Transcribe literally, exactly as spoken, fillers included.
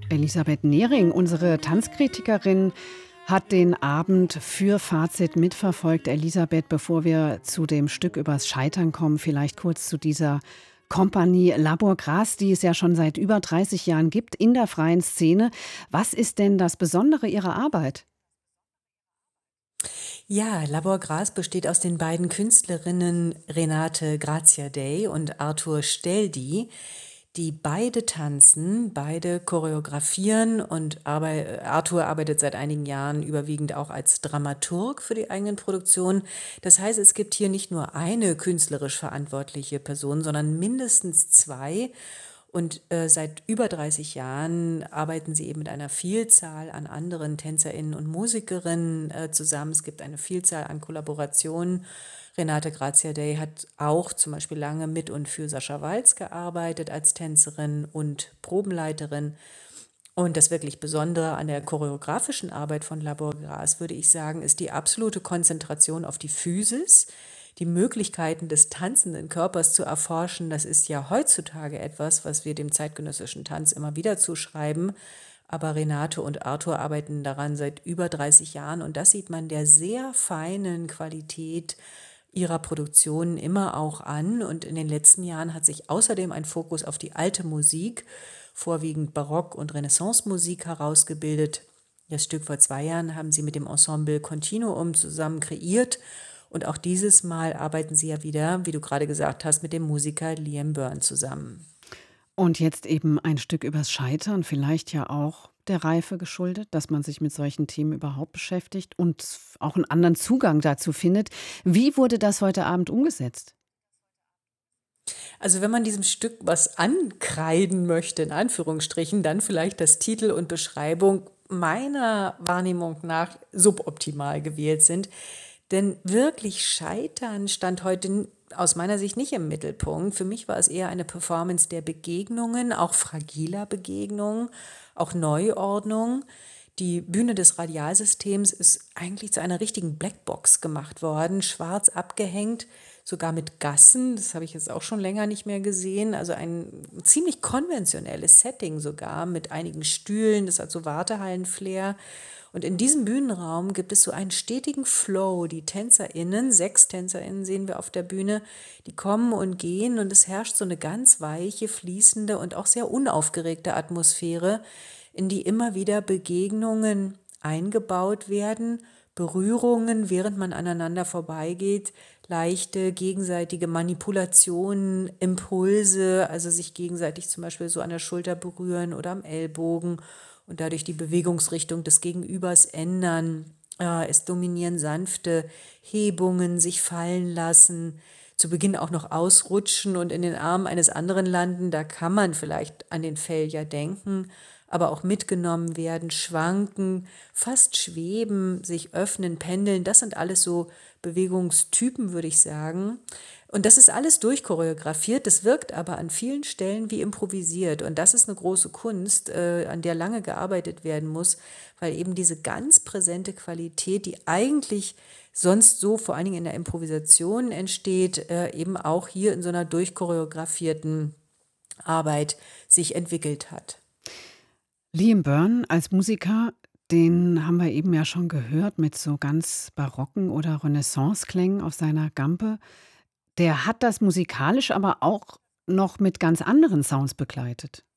Elisabeth Nehring, unsere Tanzkritikerin, hat den Abend für Fazit mitverfolgt. Elisabeth, bevor wir zu dem Stück übers Scheitern kommen, vielleicht kurz zu dieser Kompanie Labor Gras, die es ja schon seit über dreißig Jahren gibt in der freien Szene. Was ist denn das Besondere Ihrer Arbeit? Ja, Labor Gras besteht aus den beiden Künstlerinnen Renate Graziadei und Arthur Steldi, die beide tanzen, beide choreografieren und arbei- Arthur arbeitet seit einigen Jahren überwiegend auch als Dramaturg für die eigenen Produktionen. Das heißt, es gibt hier nicht nur eine künstlerisch verantwortliche Person, sondern mindestens zwei. Und äh, seit über dreißig Jahren arbeiten sie eben mit einer Vielzahl an anderen TänzerInnen und Musikerinnen äh, zusammen. Es gibt eine Vielzahl an Kollaborationen. Renate Graziadei hat auch zum Beispiel lange mit und für Sascha Walz gearbeitet als Tänzerin und Probenleiterin. Und das wirklich Besondere an der choreografischen Arbeit von Labor Gras, würde ich sagen, ist die absolute Konzentration auf die Physis, die Möglichkeiten des tanzenden Körpers zu erforschen. Das ist ja heutzutage etwas, was wir dem zeitgenössischen Tanz immer wieder zuschreiben. Aber Renate und Arthur arbeiten daran seit über dreißig Jahren und das sieht man der sehr feinen Qualität ihrer Produktionen immer auch an. Und in den letzten Jahren hat sich außerdem ein Fokus auf die alte Musik, vorwiegend Barock- und Renaissance-Musik herausgebildet. Das Stück vor zwei Jahren haben sie mit dem Ensemble Continuum zusammen kreiert. Und auch dieses Mal arbeiten sie ja wieder, wie du gerade gesagt hast, mit dem Musiker Liam Byrne zusammen. Und jetzt eben ein Stück übers Scheitern, vielleicht ja auch der Reife geschuldet, dass man sich mit solchen Themen überhaupt beschäftigt und auch einen anderen Zugang dazu findet. Wie wurde das heute Abend umgesetzt? Also wenn man diesem Stück was ankreiden möchte, in Anführungsstrichen, dann vielleicht, dass Titel und Beschreibung meiner Wahrnehmung nach suboptimal gewählt sind. Denn wirklich Scheitern stand heute n- aus meiner Sicht nicht im Mittelpunkt. Für mich war es eher eine Performance der Begegnungen, auch fragiler Begegnungen, auch Neuordnung. Die Bühne des Radialsystems ist eigentlich zu einer richtigen Blackbox gemacht worden, schwarz abgehängt, sogar mit Gassen. Das habe ich jetzt auch schon länger nicht mehr gesehen. Also ein ziemlich konventionelles Setting sogar mit einigen Stühlen. Das hat so Wartehallen-Flair. Und in diesem Bühnenraum gibt es so einen stetigen Flow. Die TänzerInnen, sechs TänzerInnen sehen wir auf der Bühne, die kommen und gehen und es herrscht so eine ganz weiche, fließende und auch sehr unaufgeregte Atmosphäre, in die immer wieder Begegnungen eingebaut werden, Berührungen, während man aneinander vorbeigeht, leichte gegenseitige Manipulationen, Impulse, also sich gegenseitig zum Beispiel so an der Schulter berühren oder am Ellbogen und dadurch die Bewegungsrichtung des Gegenübers ändern. Äh, Es dominieren sanfte Hebungen, sich fallen lassen, zu Beginn auch noch ausrutschen und in den Armen eines anderen landen. Da kann man vielleicht an den Failure denken, aber auch mitgenommen werden, schwanken, fast schweben, sich öffnen, pendeln. Das sind alles so Bewegungstypen, würde ich sagen. Und das ist alles durchchoreografiert, das wirkt aber an vielen Stellen wie improvisiert. Und das ist eine große Kunst, äh, an der lange gearbeitet werden muss, weil eben diese ganz präsente Qualität, die eigentlich sonst so vor allen Dingen in der Improvisation entsteht, äh, eben auch hier in so einer durchchoreografierten Arbeit sich entwickelt hat. Liam Byrne als Musiker, den haben wir eben ja schon gehört mit so ganz barocken oder Renaissance-Klängen auf seiner Gampe. Der hat das musikalisch aber auch noch mit ganz anderen Sounds begleitet.